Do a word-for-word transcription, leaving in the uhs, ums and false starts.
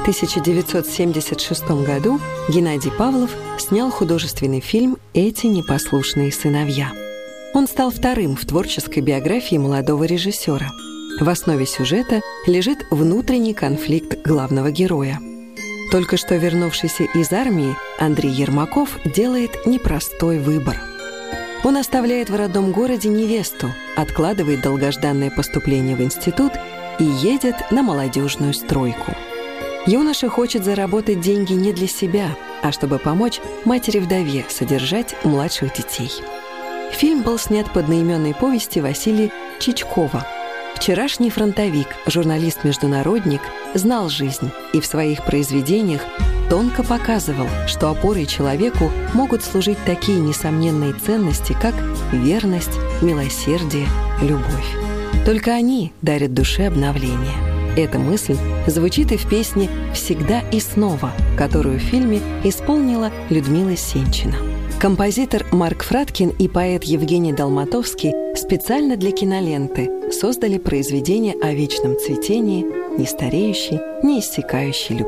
В тысяча девятьсот семьдесят шестом году Геннадий Павлов снял художественный фильм «Эти непослушные сыновья». Он стал вторым в творческой биографии молодого режиссера. В основе сюжета лежит внутренний конфликт главного героя. Только что вернувшийся из армии Андрей Ермаков делает непростой выбор. Он оставляет в родном городе невесту, откладывает долгожданное поступление в институт и едет на молодежную стройку. Юноша хочет заработать деньги не для себя, а чтобы помочь матери-вдове содержать младших детей. Фильм был снят по одноименной повести Василия Чичкова. Вчерашний фронтовик, журналист-международник, знал жизнь и в своих произведениях тонко показывал, что опорой человеку могут служить такие несомненные ценности, как верность, милосердие, любовь. Только они дарят душе обновление. Эта мысль звучит и в песне «Всегда и снова», которую в фильме исполнила Людмила Сенчина. Композитор Марк Фраткин и поэт Евгений Долматовский специально для киноленты создали произведение о вечном цветении, не стареющей, не иссякающей любви.